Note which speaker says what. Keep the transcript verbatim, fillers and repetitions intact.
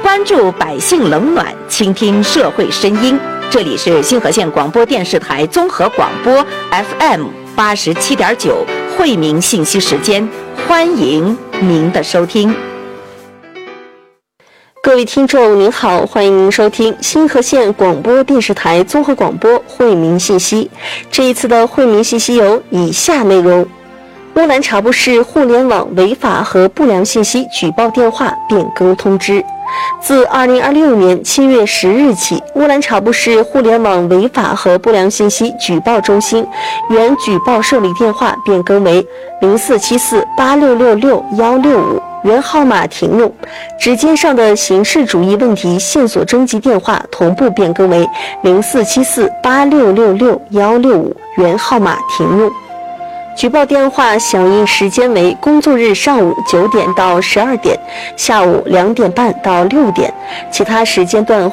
Speaker 1: 关注百姓冷暖，倾听社会声音。这里是星河县广播电视台综合广播 F M 八十七点九惠民信息时间，欢迎您的收听。
Speaker 2: 各位听众您好，欢迎您收听星河县广播电视台综合广播惠民信息。这一次的惠民信息有以下内容：乌兰察布市互联网违法和不良信息举报电话变更通知。自二零二六年七月十日起，乌兰察布市互联网违法和不良信息举报中心原举报受理电话变更为零四七四八六六六幺六五，原号码停用。指尖上的刑事主义问题线索征集电话同步变更为零四七四八六六六幺六五，原号码停用。举报电话响应时间为工作日上午九点到十二点，下午两点半到六点，其他时间段